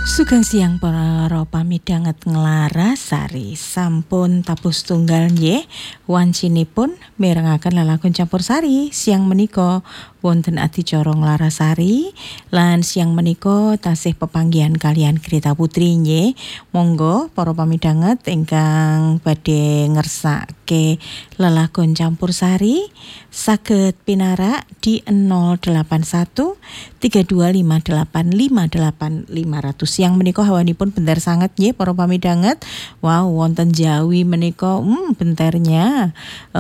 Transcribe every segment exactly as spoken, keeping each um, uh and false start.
Sugeng siang para pamidhanget Nglarasari, sampun tabuh setunggal nggih wancinipun mirengaken lelagon campursari siang menika wonten adicara Nglarasari lan siang menika tasih pepanggihan kalian Greta Putri nggih. Monggo para pamidhanget ingkang badhe ngersake lelagon campursari saged pinarak di nol delapan satu tiga dua lima delapan lima delapan lima nol nol. Siang menika hawanipun bentar sangat nggih para pamidhanget. Wow, wonten Jawi menika hmm benternya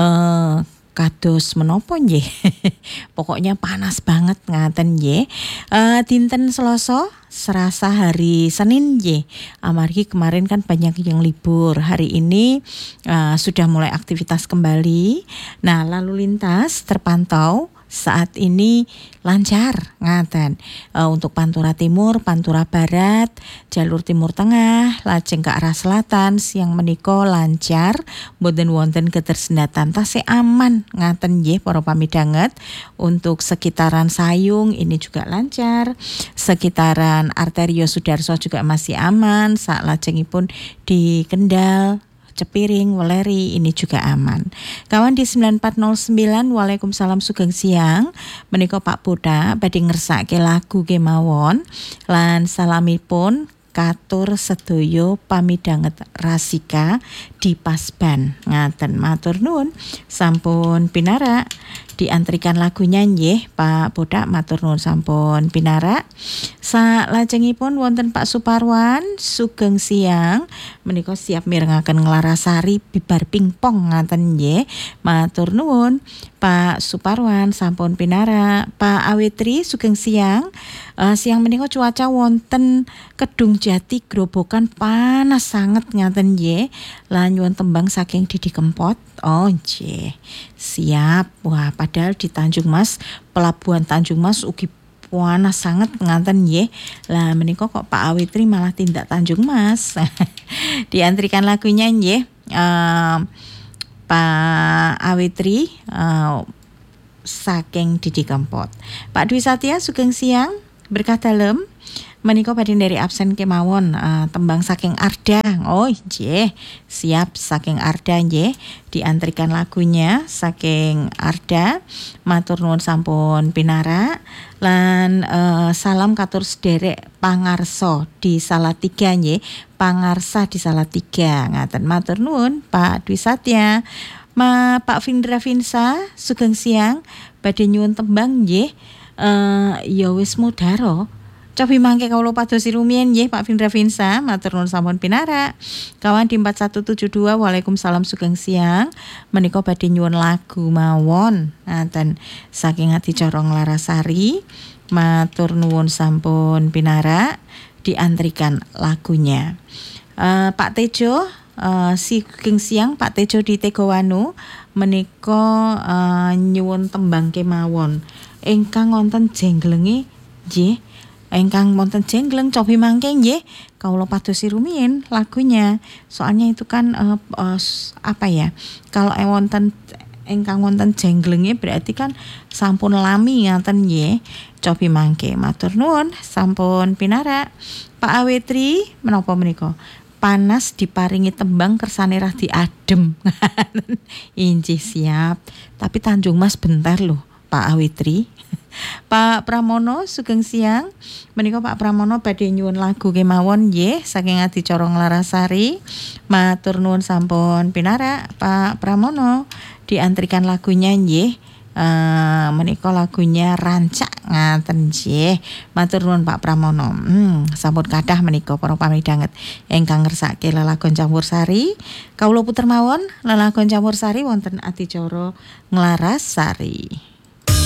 eh kados menapa nggih. Pokoknya panas banget ngaten nggih. Eh dinten Selasa serasa hari Senin nggih. Amargi kemarin kan banyak yang libur. Hari ini uh, sudah mulai aktivitas kembali. Nah, lalu lintas terpantau saat ini lancar ngaten uh, untuk Pantura Timur, Pantura Barat, jalur Timur Tengah, lajeng ke arah selatan siang menika lancar, boten wonten ketersendatan, tasih aman ngaten nggih para pamidhanget. Untuk sekitaran Sayung ini juga lancar, sekitaran Arterio Sudarso juga masih aman, sak lajengipun di Kendal, Cepiring, Weleri ini juga aman. Kawan di sembilan empat nol sembilan, Waalaikumsalam sugeng siang. Menika Pak Boda badhe ngersake lagu kemawon lan salamipun katur sedaya pamidhanget Rasika di Pasban. Ngaten matur nuwun sampun pinarak diantrikan lagunya nggih Pak Boda, matur nuwun sampun pinarak. Salajengipun wonten Pak Suparwan sugeng siang menika siap mirengaken Nglarasari bibar pingpong ngaten nggih. Matur nuwun Pak Suparwan sampun pinarak. Pak Awetri sugeng siang. Uh, siang menika cuaca wonten Kedung Jati Grobogan panas sangat ngaten nggih. Lan nyuwun tembang saking Didi Kempot. Oh nggih. Siap. Wah, padahal di Tanjung Mas, pelabuhan Tanjung Mas ugi panas sangat ngaten nggih. Lah menika kok Pak Awetri malah tindak Tanjung Mas. Diantrikan lagunya nggih. Uh, Pak Awetri uh, saking Didi Kempot. Pak Dwi Satya sugeng siang. Berkah dalem menika badhe dari absen kemawon uh, tembang saking Arda. Oh nggih, siap saking Arda nggih. Diantrikan lagunya saking Arda. Matur nuwun sampun pinarak lan uh, salam katur sederek pangarsa di Salatiga nggih. Pangarsa di Salatiga ngaten. Matur nuwun Pak Dwi Satya. Ma Pak Vindra Vinsa sugeng siang badhe nyuwun tembang nggih. Uh, ya wis mudhara cobi mangke kawula padosi rumiyin nggih Pak Vindra Vinsa, matur nuwun sampun pinarak. Kawan di empat satu tujuh dua, Waalaikumsalam sugeng siang. Menika badhe nyuwun lagu mawon ngaten saking adicara Nglarasari. Matur nuwun sampun pinarak, diantrikan lagunya. Uh, Pak Tejo uh, sugeng siang Pak Tejo di Tegowanu menika uh, nyuwun tembang kemawon ingkang wonten jenglenge nggih. Ingkang wonten jengleng cobi mangke nggih kawula padosi rumiyin lagunya. Soalnya itu kan uh, uh, apa ya? Kalau wonten ingkang wonten jenglenge berarti kan sampun lami ngaten nggih. Cobi mangke matur nuwun sampun pinarak. Pak Awetri menapa menika? Panas diparingi tembang kersane radi adem. Injih siap. Tapi Tanjung Mas bentar loh Pak Awetri. Pak Pramono sugeng siang. Menika Pak Pramono badhe nyuwun lagu kemawon nggih saking adicara Nglarasari. Matur nuwun sampun pinarak Pak Pramono. Diantrikan lagunya nggih. Uh, menika lagunya Rancak ngaten nggih. Matur nuwun Pak Pramono. Hmm, sampun kathah menika para pamidhanget ingkang ngersake lelagon campursari. Kawula puter mawon lelagon campursari wonten adicara Nglarasari.